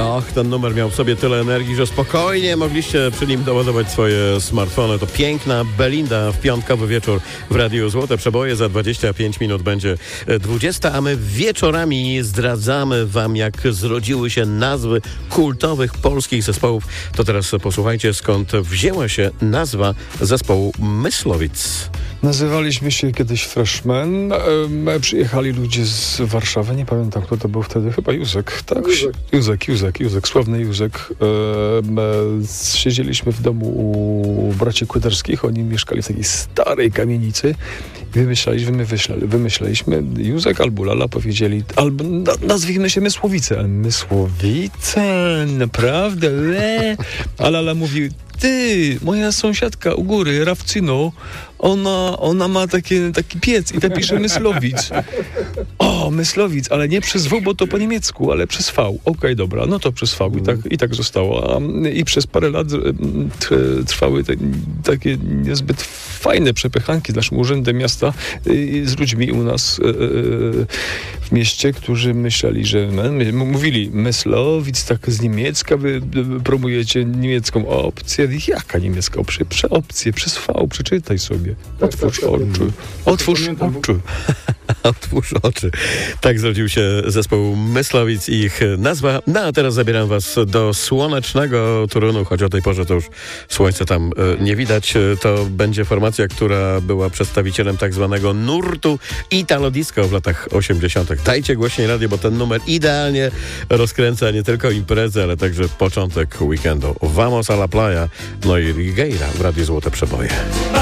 Och, ten numer miał w sobie tyle energii, że spokojnie mogliście przy nim doładować swoje smartfony. To piękna Belinda w piątkowy wieczór w Radiu Złote Przeboje. Za 25 minut będzie 20, a my wieczorami zdradzamy wam, jak zrodziły się nazwy kultowych polskich zespołów. To teraz posłuchajcie, skąd wzięła się nazwa zespołu Myslowic. Nazywaliśmy się kiedyś Freshmen. Przyjechali ludzie z Warszawy, nie pamiętam kto to był wtedy, chyba Józek, tak? Józek, sławny Józek. Siedzieliśmy w domu u braci Kłyderskich, oni mieszkali w takiej starej kamienicy. Wymyślaliśmy Józek albo Lala powiedzieli, albo nazwijmy się Mysłowice. Ale Mysłowice, naprawdę? A Lala mówi, ty, moja sąsiadka u góry, Rawcyno, ona ma taki piec i tak pisze Myslowic. O, Myslowic, ale nie przez W, bo to po niemiecku, ale przez V. Okej, dobra, no to przez V. I tak zostało. I przez parę lat trwały takie niezbyt fajne przepychanki z naszym urzędem miasta z ludźmi u nas w mieście, którzy myśleli, że mówili Myslowic, tak z niemiecka, wy promujecie niemiecką opcję. Jaka niemiecka opcję? Przez V, przeczytaj sobie. Otwórz oczy. Otwórz oczy. Otwórz oczy. Tak zrodził się zespół Myslowic i ich nazwa. No a teraz zabieram was do słonecznego Toruniu, choć o tej porze to już słońce tam nie widać. To będzie formacja, która była przedstawicielem tak zwanego nurtu Italo Disco w latach 80. Dajcie głośniej radio, bo ten numer idealnie rozkręca nie tylko imprezę, ale także początek weekendu. Vamos a la playa, no i Rigueira w Radiu Złote Przeboje.